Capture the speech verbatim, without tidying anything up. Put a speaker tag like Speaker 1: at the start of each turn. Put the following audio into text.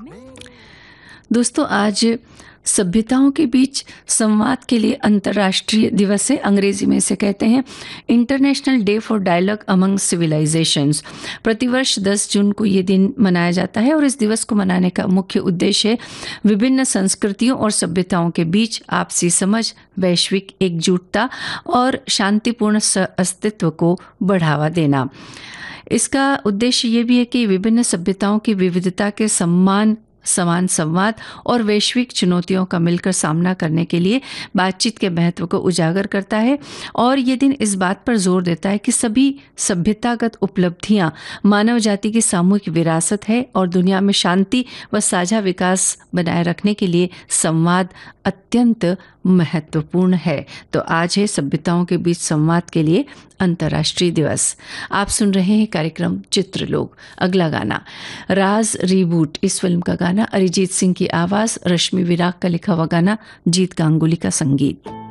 Speaker 1: दोस्तों, आज सभ्यताओं के बीच संवाद के लिए अंतर्राष्ट्रीय दिवस है। अंग्रेजी में इसे कहते हैं international day for dialogue among civilisations. प्रतिवर्ष दस जून को ये दिन मनाया जाता है और इस दिवस को मनाने का मुख्य उद्देश्य है विभिन्न संस्कृतियों और सभ्यताओं के बीच आपसी समझ, वैश्विक एकजुटता और शांतिपूर्ण अस्तित्व को बढ़ावा देना। इसका उद्देश्य ये भी है कि विभिन्न सभ्यताओं की विविधता के सम्मान, समान संवाद और वैश्विक चुनौतियों का मिलकर सामना करने के लिए बातचीत के महत्व को उजागर करता है। और ये दिन इस बात पर जोर देता है कि सभी सभ्यतागत उपलब्धियां मानव जाति की सामूहिक विरासत है और दुनिया में शांति व साझा विकास बनाए रखने के लिए संवाद अत्यंत महत्वपूर्ण है। तो आज है सभ्यताओं के बीच संवाद के लिए अंतर्राष्ट्रीय दिवस। आप सुन रहे हैं कार्यक्रम चित्रलोक। अगला गाना राज रीबूट, इस फिल्म का गाना, अरिजीत सिंह की आवाज़, रश्मि विराग का लिखा हुआ गाना, जीत गांगुली का संगीत।